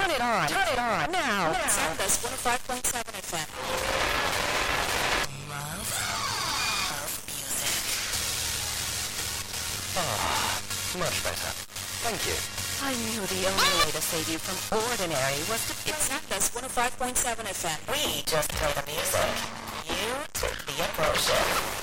Turn it on. Turn it on. Now. Sandus 105.7 FM. Love music. Much better. Thank you. I knew the only way to save you from ordinary was to... It's Sandus 105.7 FM. We just play the music. You take the emotion.